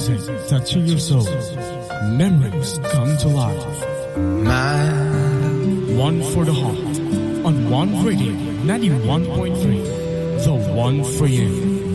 music touching your soul. Memories come to life. One for the heart. On One Radio 91.3. The one for you.